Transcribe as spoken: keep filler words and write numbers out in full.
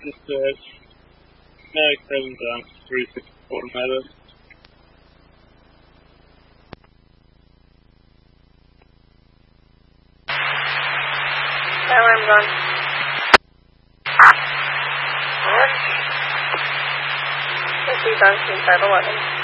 Research. Mag seven down, three six automated. Alarm gone. What? fifty Duncan five eleven.